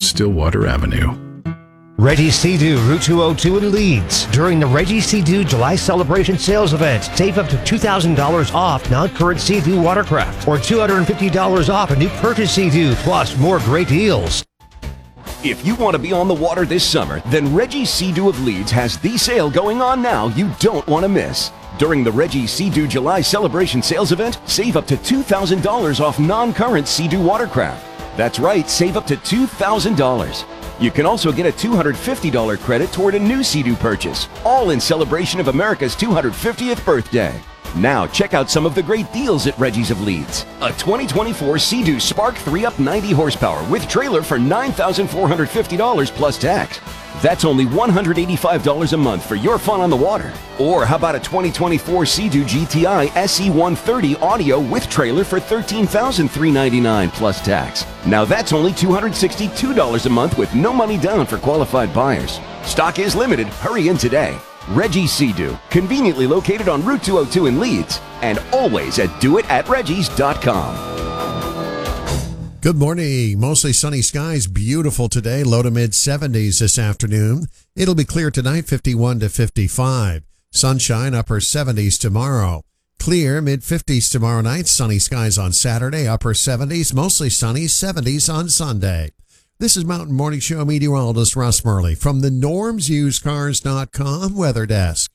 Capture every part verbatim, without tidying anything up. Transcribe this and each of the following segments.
Stillwater Avenue. Reggie Sea-Doo, Route two oh two in Leeds. During the Reggie Sea-Doo July Celebration Sales Event, save up to two thousand dollars off non-current Sea-Doo watercraft or two hundred fifty dollars off a new purchase Sea-Doo, plus more great deals. If you want to be on the water this summer, then Reggie Sea-Doo of Leeds has the sale going on now you don't want to miss. During the Reggie Sea-Doo July Celebration Sales Event, save up to two thousand dollars off non-current Sea-Doo watercraft. That's right, save up to two thousand dollars. You can also get a two hundred fifty dollars credit toward a new Sea-Doo purchase, all in celebration of America's two hundred fiftieth birthday. Now check out some of the great deals at Reggie's of Leeds. A twenty twenty-four Sea-Doo Spark three up ninety horsepower with trailer for nine thousand four hundred fifty dollars plus tax. That's only one hundred eighty-five dollars a month for your fun on the water. Or how about a twenty twenty-four Sea-Doo G T I S E one thirty audio with trailer for thirteen thousand three hundred ninety-nine dollars plus tax. Now that's only two hundred sixty-two dollars a month with no money down for qualified buyers. Stock is limited. Hurry in today. Reggie Sea-Doo, conveniently located on Route two oh two in Leeds, and always at do it at reggies dot com. Good morning. Mostly sunny skies. Beautiful today. Low to mid seventies this afternoon. It'll be clear tonight, fifty-one to fifty-five. Sunshine, upper seventies tomorrow. Clear, mid fifties tomorrow night. Sunny skies on Saturday, upper seventies. Mostly sunny, seventies on Sunday. This is Mountain Morning Show meteorologist Russ Murley from the norms used cars dot com weather desk.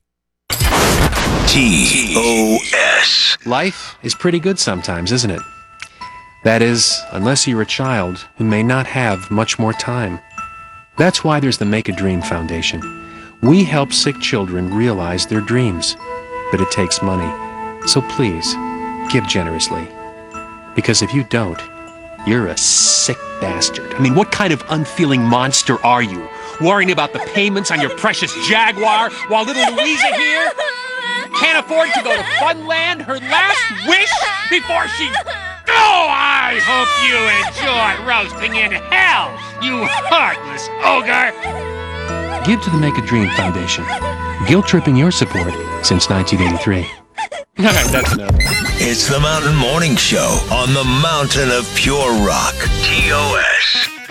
T O S. Life is pretty good sometimes, isn't it? That is, unless you're a child who may not have much more time. That's why there's the Make a Dream Foundation. We help sick children realize their dreams, but it takes money. So please, give generously. Because if you don't, you're a sick bastard. I mean, what kind of unfeeling monster are you? Worrying about the payments on your precious Jaguar while little Louisa here can't afford to go to Funland, her last wish before she... Oh, I hope you enjoy roasting in hell, you heartless ogre! Give to the Make a Dream Foundation. Guilt-tripping your support since nineteen eighty-three. All right, that's enough. It's the Mountain Morning Show on the Mountain of Pure Rock. T O S.